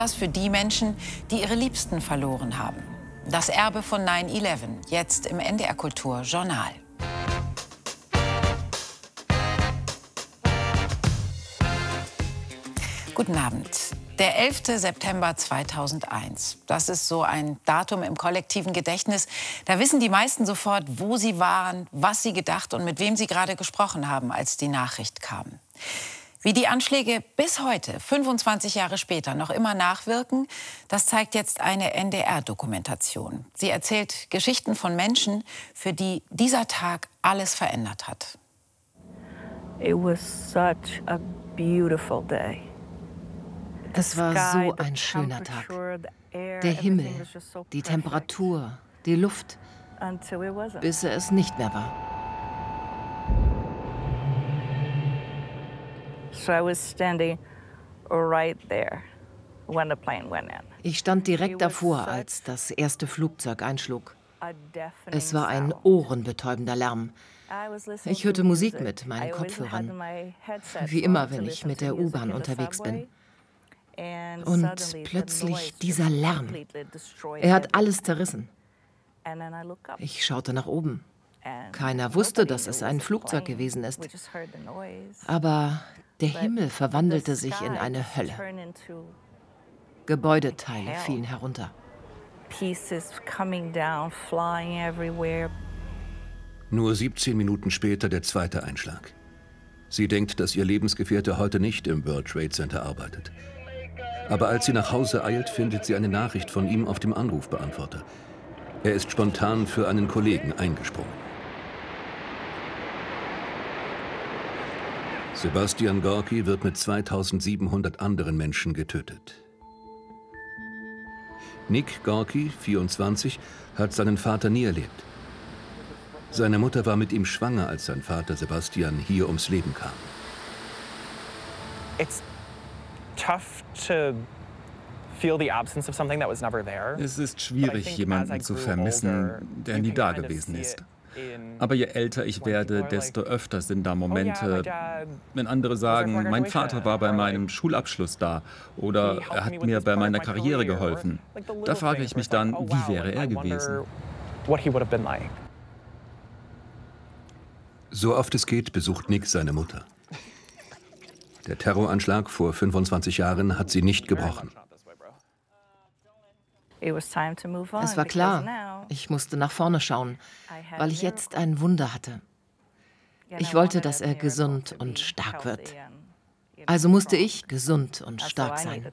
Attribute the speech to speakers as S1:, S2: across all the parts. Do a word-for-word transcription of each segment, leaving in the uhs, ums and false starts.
S1: Das für die Menschen, die ihre Liebsten verloren haben. Das Erbe von neun elf, jetzt im N D R Kultur Journal. Guten Abend. Der elfte September zweitausendeins. Das ist so ein Datum im kollektiven Gedächtnis. Da wissen die meisten sofort, wo sie waren, was sie gedacht und mit wem sie gerade gesprochen haben, als die Nachricht kam. Wie die Anschläge bis heute, fünfundzwanzig Jahre später, noch immer nachwirken, das zeigt jetzt eine N D R-Dokumentation. Sie erzählt Geschichten von Menschen, für die dieser Tag alles verändert hat.
S2: It was such a beautiful day.
S3: Es war so ein schöner Tag. Der Himmel, die Temperatur, die Luft, bis er es nicht mehr war. Ich stand direkt davor, als das erste Flugzeug einschlug. Es war ein ohrenbetäubender Lärm. Ich hörte Musik mit meinen Kopfhörern, wie immer, wenn ich mit der U-Bahn unterwegs bin. Und plötzlich dieser Lärm. Er hat alles zerrissen. Ich schaute nach oben. Keiner wusste, dass es ein Flugzeug gewesen ist. Aber der Himmel verwandelte sich in eine Hölle. Gebäudeteile fielen herunter.
S4: Nur siebzehn Minuten später der zweite Einschlag. Sie denkt, dass ihr Lebensgefährte heute nicht im World Trade Center arbeitet. Aber als sie nach Hause eilt, findet sie eine Nachricht von ihm auf dem Anrufbeantworter. Er ist spontan für einen Kollegen eingesprungen. Sebastian Gorki wird mit zweitausendsiebenhundert anderen Menschen getötet. Nick Gorki, vierundzwanzig, hat seinen Vater nie erlebt. Seine Mutter war mit ihm schwanger, als sein Vater Sebastian hier ums Leben kam.
S5: It's tough to feel the absence of something that was never there.
S6: Es ist schwierig, jemanden zu vermissen, der nie da gewesen ist. Aber je älter ich werde, desto öfter sind da Momente, wenn andere sagen, mein Vater war bei meinem Schulabschluss da oder er hat mir bei meiner Karriere geholfen. Da frage ich mich dann, wie wäre er gewesen?
S4: So oft es geht, besucht Nick seine Mutter. Der Terroranschlag vor fünfundzwanzig Jahren hat sie nicht gebrochen.
S3: Es war klar, ich musste nach vorne schauen, weil ich jetzt ein Wunder hatte. Ich wollte, dass er gesund und stark wird. Also musste ich gesund und stark sein.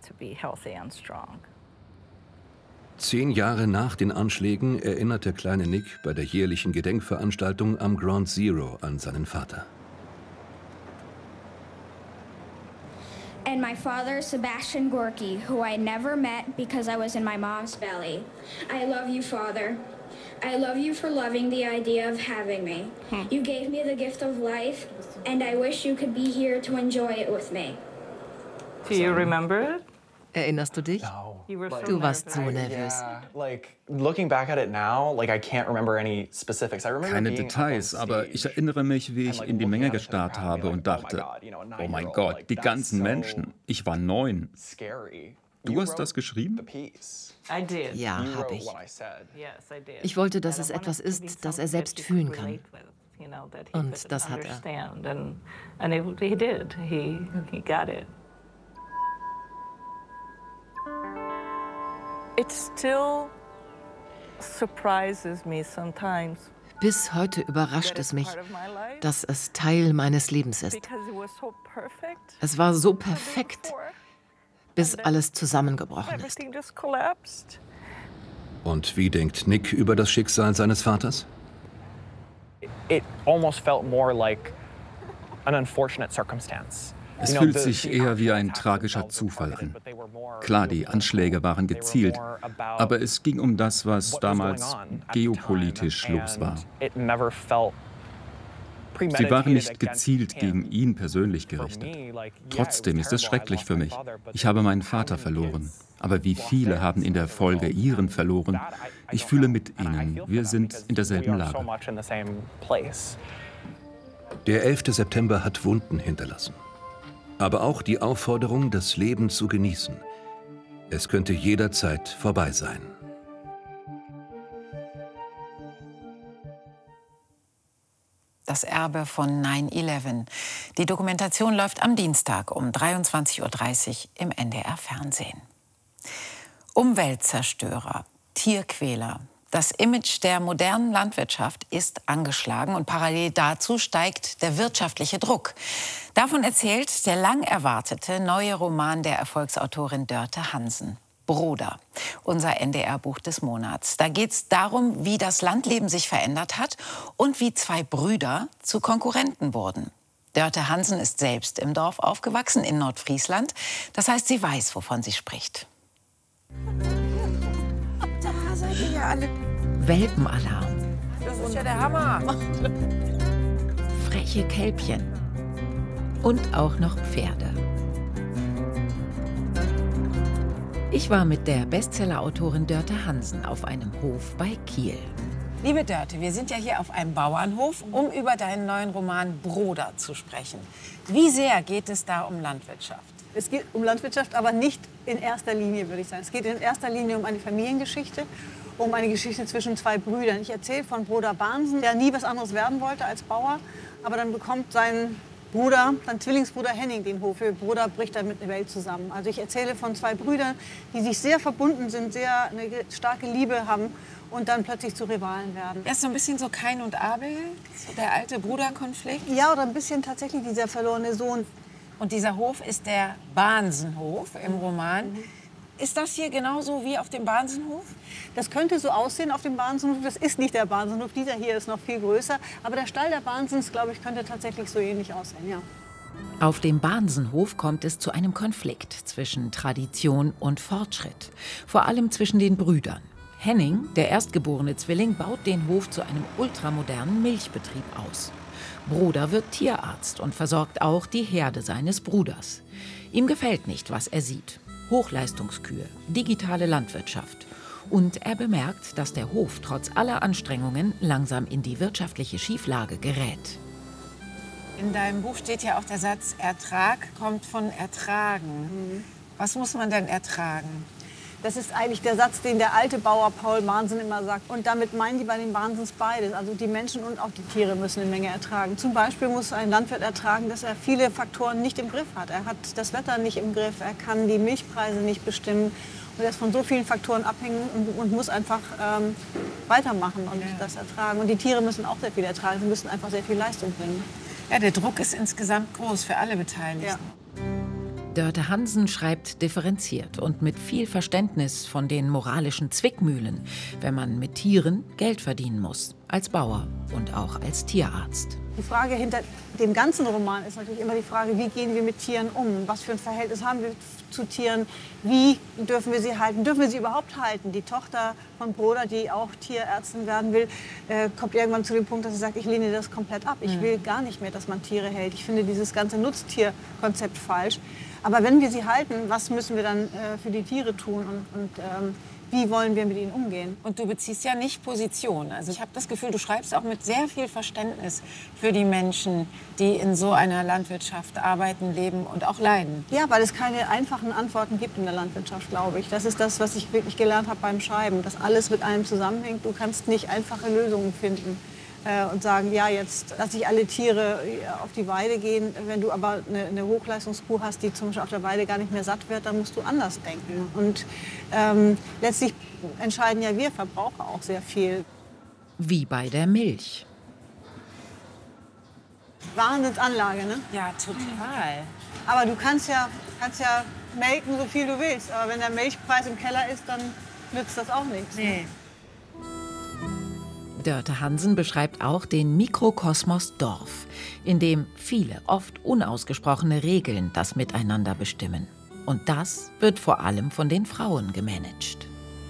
S4: Zehn Jahre nach den Anschlägen erinnert der kleine Nick bei der jährlichen Gedenkveranstaltung am Ground Zero an seinen Vater.
S7: And my father, Sebastian Gorki, who I never met because I was in my mom's belly. I love you, Father. I love you for loving the idea of having me. You gave me the gift of life, and I wish you could be here to enjoy it with me.
S2: Do you remember it?
S3: Erinnerst du dich? Du warst so nervös.
S6: Keine Details, aber ich erinnere mich, wie ich in die Menge gestarrt habe und dachte, oh mein Gott, die ganzen Menschen. Ich war neun. Du hast das geschrieben?
S3: Ja, habe ich. Ich wollte, dass es etwas ist, das er selbst fühlen kann. Und das hat er.
S2: It still surprises me sometimes.
S3: Bis heute überrascht es mich, dass es Teil meines Lebens ist. Es war so perfekt, bis alles zusammengebrochen ist.
S4: Und wie denkt Nick über das Schicksal seines Vaters?
S5: It almost felt more like an unfortunate circumstance.
S6: Es fühlt sich eher wie ein tragischer Zufall an. Klar, die Anschläge waren gezielt, aber es ging um das, was damals geopolitisch los war. Sie waren nicht gezielt gegen ihn persönlich gerichtet. Trotzdem ist es schrecklich für mich. Ich habe meinen Vater verloren. Aber wie viele haben in der Folge ihren verloren? Ich fühle mit ihnen. Wir sind in derselben Lage.
S4: Der elfte September hat Wunden hinterlassen. Aber auch die Aufforderung, das Leben zu genießen. Es könnte jederzeit vorbei sein.
S1: Das Erbe von neun elf. Die Dokumentation läuft am Dienstag um dreiundzwanzig Uhr dreißig im N D R-Fernsehen. Umweltzerstörer, Tierquäler. Das Image der modernen Landwirtschaft ist angeschlagen und parallel dazu steigt der wirtschaftliche Druck. Davon erzählt der lang erwartete neue Roman der Erfolgsautorin Dörte Hansen. Bruder, unser N D R-Buch des Monats. Da geht es darum, wie das Landleben sich verändert hat und wie zwei Brüder zu Konkurrenten wurden. Dörte Hansen ist selbst im Dorf aufgewachsen, in Nordfriesland. Das heißt, sie weiß, wovon sie spricht.
S8: Da seid ihr ja alle.
S1: Welpenalarm.
S8: Das ist ja der Hammer.
S1: Freche Kälbchen. Und auch noch Pferde. Ich war mit der Bestsellerautorin Dörte Hansen auf einem Hof bei Kiel. Liebe Dörte, wir sind ja hier auf einem Bauernhof, um über deinen neuen Roman Bruder zu sprechen. Wie sehr geht es da um Landwirtschaft?
S9: Es geht um Landwirtschaft, aber nicht in erster Linie, würde ich sagen. Es geht in erster Linie um eine Familiengeschichte, um eine Geschichte zwischen zwei Brüdern. Ich erzähle von Bruder Bahnsen, der nie was anderes werden wollte als Bauer, aber dann bekommt sein Bruder, sein Zwillingsbruder Henning den Hof. Ihr Bruder bricht dann mit der Welt zusammen. Also ich erzähle von zwei Brüdern, die sich sehr verbunden sind, sehr eine starke Liebe haben und dann plötzlich zu Rivalen werden.
S1: Das ist so ein bisschen so Kain und Abel, so der alte Bruderkonflikt.
S9: Ja, oder ein bisschen tatsächlich dieser verlorene Sohn.
S1: Und dieser Hof ist der Bahnsenhof im Roman. Mhm. Ist das hier genauso wie auf dem Bahnsenhof?
S9: Das könnte so aussehen auf dem Bahnsenhof. Das ist nicht der Bahnsenhof. Dieser hier ist noch viel größer. Aber der Stall der Bahnsens, glaube ich, könnte tatsächlich so ähnlich aussehen, ja.
S1: Auf dem Bahnsenhof kommt es zu einem Konflikt zwischen Tradition und Fortschritt. Vor allem zwischen den Brüdern. Henning, der erstgeborene Zwilling, baut den Hof zu einem ultramodernen Milchbetrieb aus. Bruder wird Tierarzt und versorgt auch die Herde seines Bruders. Ihm gefällt nicht, was er sieht. Hochleistungskühe, digitale Landwirtschaft. Und er bemerkt, dass der Hof trotz aller Anstrengungen langsam in die wirtschaftliche Schieflage gerät. In deinem Buch steht ja auch der Satz, Ertrag kommt von Ertragen.
S9: Mhm.
S1: Was muss man denn ertragen?
S9: Das ist eigentlich der Satz, den der alte Bauer Paul Bahnsen immer sagt. Und damit meinen die bei den Bahnsens beides. Also die Menschen und auch die Tiere müssen eine Menge ertragen. Zum Beispiel muss ein Landwirt ertragen, dass er viele Faktoren nicht im Griff hat. Er hat das Wetter nicht im Griff, er kann die Milchpreise nicht bestimmen. Und er ist von so vielen Faktoren abhängig und, und muss einfach ähm, weitermachen und ja. das ertragen. Und die Tiere müssen auch sehr viel ertragen. Sie müssen einfach sehr viel Leistung bringen.
S1: Ja, der Druck ist insgesamt groß für alle Beteiligten. Ja. Dörte Hansen schreibt differenziert und mit viel Verständnis von den moralischen Zwickmühlen, wenn man mit Tieren Geld verdienen muss, als Bauer und auch als Tierarzt.
S9: Die Frage hinter dem ganzen Roman ist natürlich immer die Frage, wie gehen wir mit Tieren um? Was für ein Verhältnis haben wir zu Tieren? Wie dürfen wir sie halten? Dürfen wir sie überhaupt halten? Die Tochter von Bruder, die auch Tierärztin werden will, äh, kommt irgendwann zu dem Punkt, dass sie sagt, ich lehne das komplett ab. Ich will gar nicht mehr, dass man Tiere hält. Ich finde dieses ganze Nutztierkonzept falsch. Aber wenn wir sie halten, was müssen wir dann äh, für die Tiere tun und, und ähm, wie wollen wir mit ihnen umgehen?
S1: Und du beziehst ja nicht Position. Also ich habe das Gefühl, du schreibst auch mit sehr viel Verständnis für die Menschen, die in so einer Landwirtschaft arbeiten, leben und auch leiden.
S9: Ja, weil es keine einfachen Antworten gibt in der Landwirtschaft, glaube ich. Das ist das, was ich wirklich gelernt habe beim Schreiben, dass alles mit allem zusammenhängt. Du kannst nicht einfache Lösungen finden und sagen, ja, jetzt lasse ich alle Tiere auf die Weide gehen. Wenn du aber eine, eine Hochleistungskuh hast, die zum Beispiel auf der Weide gar nicht mehr satt wird, dann musst du anders denken. Und ähm, letztlich entscheiden ja wir Verbraucher auch sehr viel.
S1: Wie bei der Milch.
S9: Wahnsinnsanlage, ne?
S1: Ja, total.
S9: Aber du kannst ja, kannst ja melken, so viel du willst. Aber wenn der Milchpreis im Keller ist, dann nützt das auch nichts.
S1: Nee. Dörte Hansen beschreibt auch den Mikrokosmos Dorf, in dem viele, oft unausgesprochene Regeln das Miteinander bestimmen. Und das wird vor allem von den Frauen gemanagt.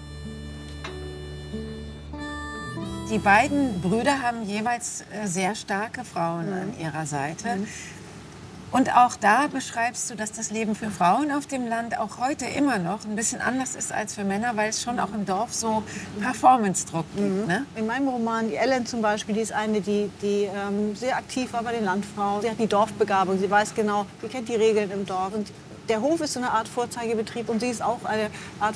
S1: Die beiden Brüder haben jeweils sehr starke Frauen an ihrer Seite. Mhm. Und auch da beschreibst du, dass das Leben für Frauen auf dem Land auch heute immer noch ein bisschen anders ist als für Männer, weil es schon auch im Dorf so Performance-Druck gibt.
S9: Mhm.
S1: Ne?
S9: In meinem Roman, die Ellen zum Beispiel, die ist eine, die, die ähm, sehr aktiv war bei den Landfrauen. Sie hat die Dorfbegabung, sie weiß genau, sie kennt die Regeln im Dorf. Und der Hof ist so eine Art Vorzeigebetrieb und sie ist auch eine Art